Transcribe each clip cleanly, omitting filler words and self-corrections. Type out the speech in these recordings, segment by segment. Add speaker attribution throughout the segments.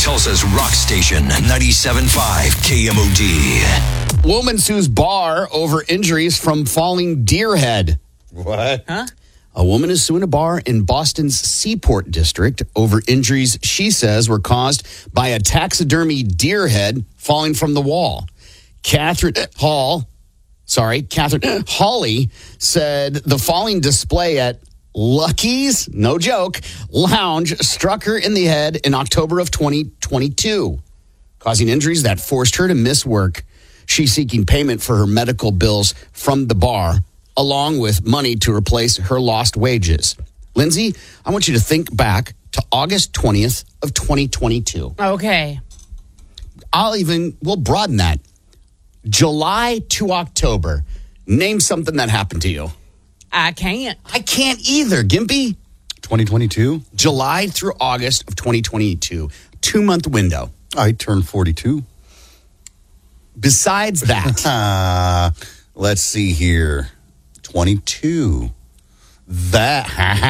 Speaker 1: Tulsa's rock station, 97.5 KMOD.
Speaker 2: Woman sues bar over injuries from falling deer head.
Speaker 3: What?
Speaker 4: Huh?
Speaker 2: A woman is suing a bar in Boston's Seaport District over injuries she says were caused by a taxidermy deer head falling from the wall. Catherine Hawley said the falling display at Lucky's, no joke, Lounge struck her in the head in October of 2022, causing injuries that forced her to miss work. She's seeking payment for her medical bills from the bar, along with money to replace her lost wages. Lindsay, I want you to think back to August 20th of 2022.
Speaker 4: Okay.
Speaker 2: We'll broaden that. July to October. Name something that happened to you.
Speaker 4: I can't.
Speaker 2: I can't either. Gimpy?
Speaker 3: 2022?
Speaker 2: July through August of 2022. 2-month window.
Speaker 3: I turned 42.
Speaker 2: Besides that.
Speaker 3: Let's see here. 22. That,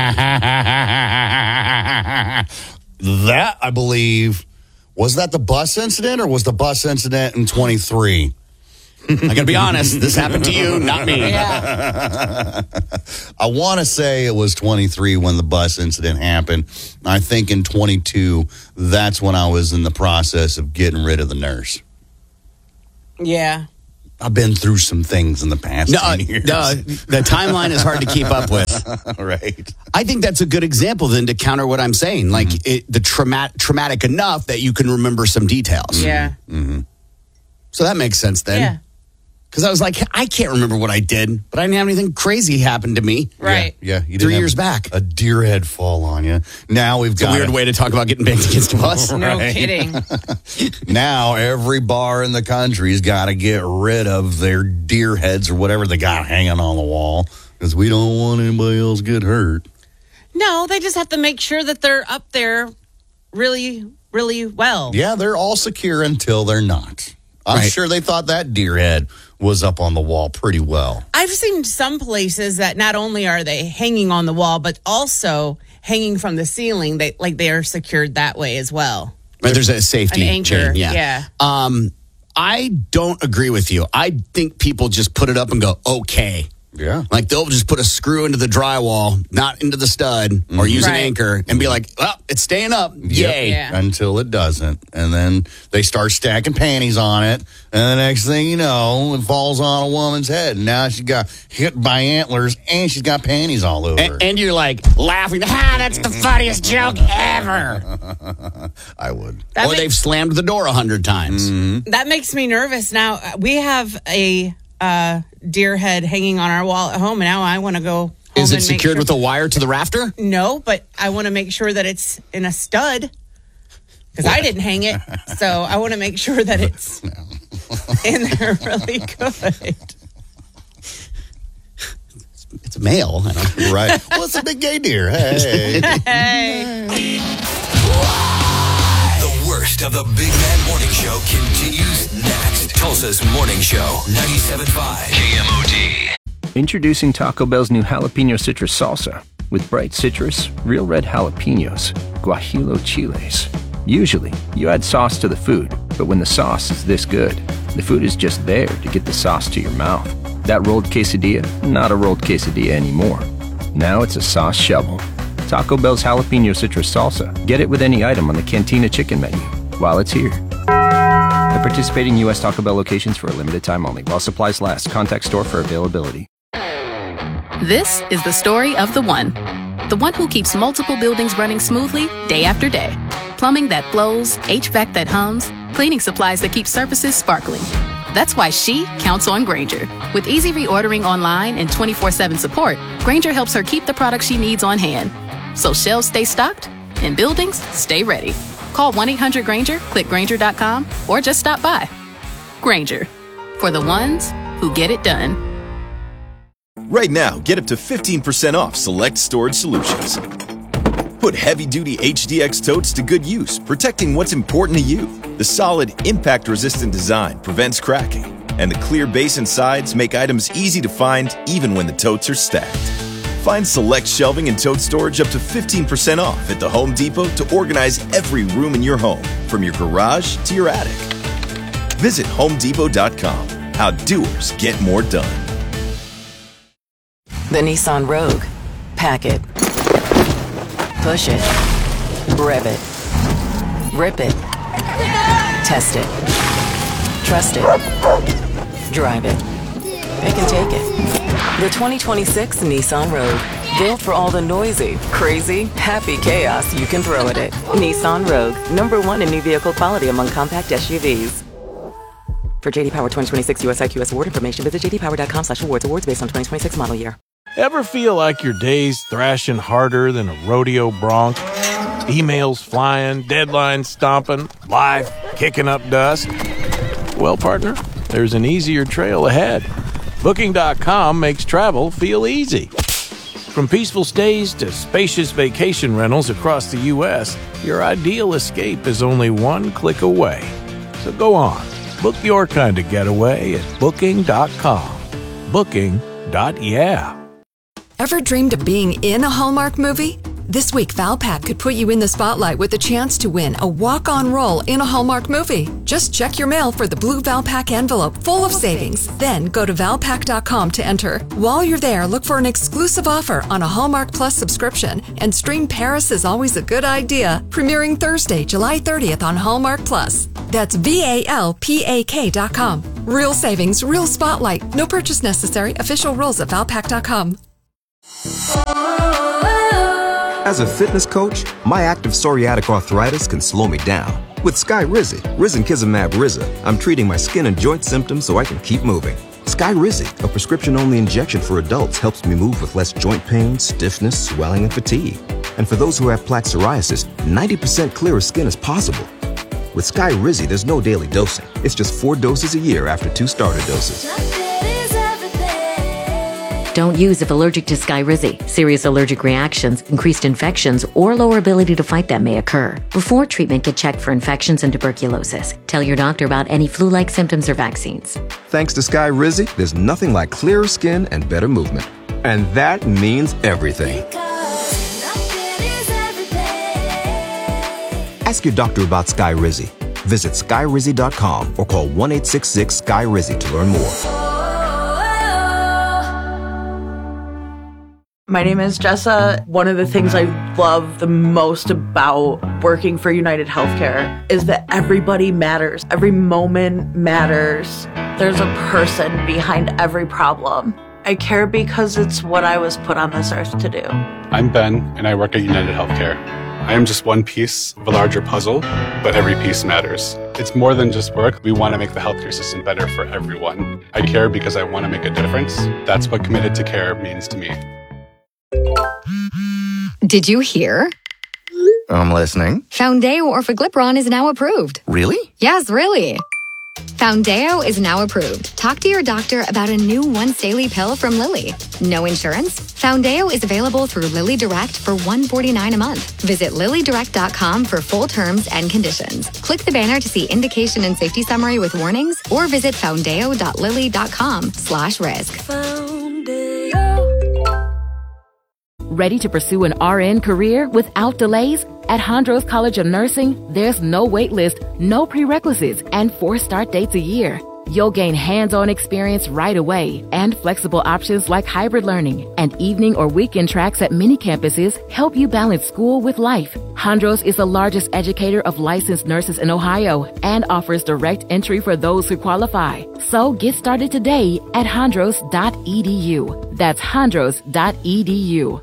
Speaker 3: I believe, was that the bus incident or was the bus incident in 23?
Speaker 2: I got to be honest, this happened to you, not me.
Speaker 4: Yeah.
Speaker 3: I want to say it was 23 when the bus incident happened. I think in 22, that's when I was in the process of getting rid of the nurse.
Speaker 4: Yeah.
Speaker 3: I've been through some things in the past 10 years.
Speaker 2: The timeline is hard to keep up with.
Speaker 3: Right.
Speaker 2: I think that's a good example then to counter what I'm saying. Like the traumatic enough that you can remember some details.
Speaker 4: Yeah.
Speaker 3: Mm-hmm.
Speaker 2: So that makes sense then.
Speaker 4: Yeah.
Speaker 2: Because I was like, I can't remember what I did, but I didn't have anything crazy happen to me.
Speaker 4: Right.
Speaker 3: Yeah. You
Speaker 2: 3
Speaker 3: didn't
Speaker 2: years
Speaker 3: have
Speaker 2: back.
Speaker 3: a deer head fall on you. Now we've
Speaker 2: It's
Speaker 3: got
Speaker 2: a weird way to talk about getting banked against a bus.
Speaker 4: No kidding.
Speaker 3: Now every bar in the country's got to get rid of their deer heads or whatever they got hanging on the wall because we don't want anybody else to get hurt.
Speaker 4: No, they just have to make sure that they're up there really, really well.
Speaker 3: Yeah, they're all secure until they're not. I'm
Speaker 2: Right.
Speaker 3: sure they thought that deer head was up on the wall pretty well.
Speaker 4: I've seen some places that not only are they hanging on the wall, but also hanging from the ceiling. They are secured that way as well.
Speaker 2: Right, there's a safety
Speaker 4: An anchor,
Speaker 2: chain.
Speaker 4: yeah.
Speaker 2: I don't agree with you. I think people just put it up and go, okay.
Speaker 3: Yeah.
Speaker 2: Like they'll just put a screw into the drywall, not into the stud, or use an
Speaker 4: Right.
Speaker 2: anchor and be like, well, it's staying up. Yay.
Speaker 4: Yeah.
Speaker 3: Until it doesn't. And then they start stacking panties on it. And the next thing you know, it falls on a woman's head. And now she got hit by antlers and she's got panties all over her.
Speaker 2: And you're like laughing, that's the funniest joke ever.
Speaker 3: I would.
Speaker 2: Or they've slammed the door 100 times.
Speaker 4: That makes me nervous. Now, we have a deer head hanging on our wall at home, and now I want to go home.
Speaker 2: Is it
Speaker 4: and make
Speaker 2: secured
Speaker 4: sure-
Speaker 2: with a wire to the rafter?
Speaker 4: No, but I want to make sure that it's in a stud because I didn't hang it. So I want to make sure that it's in there really good.
Speaker 2: It's a male. I don't
Speaker 3: Right. Well, it's a big gay deer. Hey.
Speaker 4: Hey.
Speaker 1: The worst of the Big Man Morning Show continues next. Tulsa's Morning Show, 97.5 KMOD.
Speaker 5: Introducing Taco Bell's new jalapeno citrus salsa with bright citrus, real red jalapenos, guajillo chiles. Usually, you add sauce to the food, but when the sauce is this good, the food is just there to get the sauce to your mouth. That rolled quesadilla, not a rolled quesadilla anymore. Now it's a sauce shovel. Taco Bell's jalapeno citrus salsa. Get it with any item on the Cantina chicken menu while it's here. At participating U.S. Taco Bell locations for a limited time only. While supplies last. Contact store for availability.
Speaker 6: This is the story of the one. The one who keeps multiple buildings running smoothly day after day. Plumbing that flows, HVAC that hums, cleaning supplies that keep surfaces sparkling. That's why she counts on Grainger. With easy reordering online and 24/7 support, Grainger helps her keep the products she needs on hand. So shelves stay stocked and buildings stay ready. Call 1-800-GRAINGER, click Grainger.com, or just stop by. Grainger, for the ones who get it done.
Speaker 7: Right now, get up to 15% off select storage solutions. Put heavy-duty HDX totes to good use, protecting what's important to you. The solid, impact-resistant design prevents cracking, and the clear base and sides make items easy to find even when the totes are stacked. Find select shelving and tote storage up to 15% off at the Home Depot to organize every room in your home. from your garage to your attic. Visit HomeDepot.com. How doers get more done.
Speaker 8: The Nissan Rogue. Pack it. Push it. Rev it. Rip it. Test it. Trust it. Drive it. It can take it. The 2026 Nissan Rogue. Built for all the noisy, crazy, happy chaos you can throw at it. Nissan Rogue. #1 in new vehicle quality among compact SUVs. For JD Power 2026 US IQS award information, visit jdpower.com/awards. Awards based on 2026 model year.
Speaker 9: Ever feel like your day's thrashing harder than a rodeo bronc? Emails flying, deadlines stomping, life kicking up dust? Well, partner, there's an easier trail ahead. Booking.com makes travel feel easy. From peaceful stays to spacious vacation rentals across the U.S., your ideal escape is only one click away. So go on, book your kind of getaway at Booking.com. Booking.yeah.
Speaker 10: Ever dreamed of being in a Hallmark movie? This week, Valpak could put you in the spotlight with a chance to win a walk-on role in a Hallmark movie. Just check your mail for the blue Valpak envelope full of savings. Then go to Valpak.com to enter. While you're there, look for an exclusive offer on a Hallmark Plus subscription and stream Paris is Always a Good Idea, premiering Thursday, July 30th on Hallmark Plus. That's VALPAK.com. Real savings, real spotlight. No purchase necessary. Official rules at Valpak.com.
Speaker 11: As a fitness coach, my active psoriatic arthritis can slow me down. With Skyrizi, Risankizumab Riza, I'm treating my skin and joint symptoms so I can keep moving. Skyrizi, a prescription-only injection for adults, helps me move with less joint pain, stiffness, swelling, and fatigue. And for those who have plaque psoriasis, 90% clearer skin is possible. With Skyrizi, there's no daily dosing. It's just 4 doses a year after 2 starter doses.
Speaker 12: Don't use if allergic to Skyrizi. Serious allergic reactions, increased infections, or lower ability to fight them may occur. Before treatment, get checked for infections and tuberculosis. Tell your doctor about any flu-like symptoms or vaccines.
Speaker 11: Thanks to Skyrizi, there's nothing like clearer skin and better movement. And that means everything. Ask your doctor about Skyrizi. Visit Skyrizi.com or call 1-866-SKY-RIZI to learn more.
Speaker 13: My name is Jessa. One of the things I love the most about working for United Healthcare is that everybody matters. Every moment matters. There's a person behind every problem. I care because it's what I was put on this earth to do.
Speaker 14: I'm Ben, and I work at United Healthcare. I am just one piece of a larger puzzle, but every piece matters. It's more than just work. We want to make the healthcare system better for everyone. I care because I want to make a difference. That's what Committed to Care means to me.
Speaker 15: Did you hear?
Speaker 16: I'm listening.
Speaker 15: Foundeo Orforglipron is now approved.
Speaker 16: Really?
Speaker 15: Yes, really. Foundeo is now approved. Talk to your doctor about a new once-daily pill from Lilly. No insurance? Foundeo is available through Lilly Direct for $149 a month. Visit LillyDirect.com for full terms and conditions. Click the banner to see indication and safety summary with warnings, or visit foundeo.lilly.com/risk.
Speaker 17: Ready to pursue an RN career without delays? At Hondros College of Nursing, there's no wait list, no prerequisites, and 4 start dates a year. You'll gain hands-on experience right away, and flexible options like hybrid learning and evening or weekend tracks at many campuses help you balance school with life. Hondros is the largest educator of licensed nurses in Ohio and offers direct entry for those who qualify. So get started today at hondros.edu. That's hondros.edu.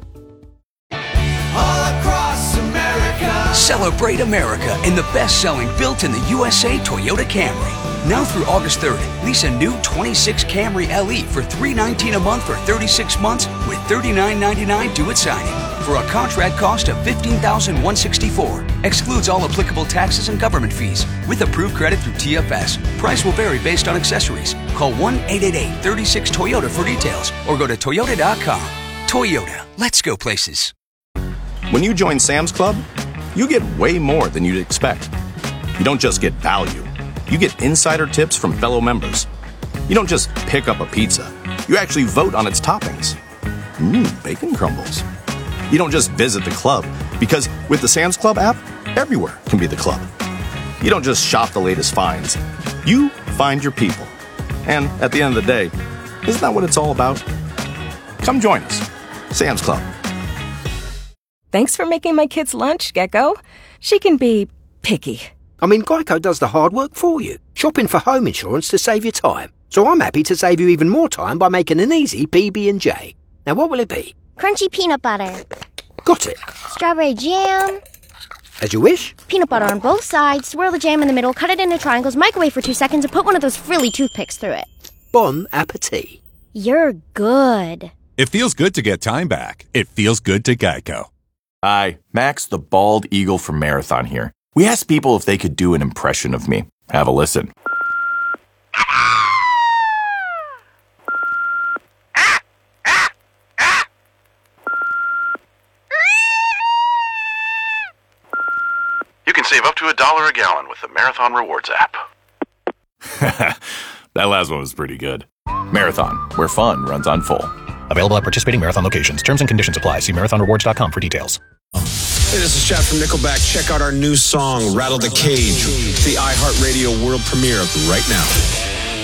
Speaker 1: Celebrate America in the best-selling built-in-the-USA Toyota Camry. Now through August 3rd, lease a new 26 Camry LE for $319 a month for 36 months with $39.99 due at signing for a contract cost of $15,164. Excludes all applicable taxes and government fees with approved credit through TFS. Price will vary based on accessories. Call 1-888-36-TOYOTA for details or go to toyota.com. Toyota, let's go places.
Speaker 18: When you join Sam's Club, you get way more than you'd expect. You don't just get value. You get insider tips from fellow members. You don't just pick up a pizza. You actually vote on its toppings. Bacon crumbles. You don't just visit the club, because with the Sam's Club app, everywhere can be the club. You don't just shop the latest finds. You find your people. And at the end of the day, isn't that what it's all about? Come join us. Sam's Club.
Speaker 19: Thanks for making my kids' lunch, Gecko. She can be picky.
Speaker 20: I mean, Geico does the hard work for you, shopping for home insurance to save you time. So I'm happy to save you even more time by making an easy PB&J. Now, what will it be?
Speaker 21: Crunchy peanut butter.
Speaker 20: Got it.
Speaker 21: Strawberry jam.
Speaker 20: As you wish.
Speaker 21: Peanut butter on both sides, swirl the jam in the middle, cut it into triangles, microwave for 2 seconds, and put one of those frilly toothpicks through it.
Speaker 20: Bon appetit.
Speaker 21: You're good.
Speaker 22: It feels good to get time back. It feels good to Geico.
Speaker 23: Hi, Max the Bald Eagle from Marathon here. We asked people if they could do an impression of me. Have a listen.
Speaker 24: You can save up to $1 a gallon with the Marathon Rewards app.
Speaker 23: That last one was pretty good. Marathon, where fun runs on full.
Speaker 25: Available at participating Marathon locations. Terms and conditions apply. See marathonrewards.com for details.
Speaker 26: Hey, this is Chad from Nickelback. Check out our new song, Rattle the Cage, the iHeartRadio world premiere right now.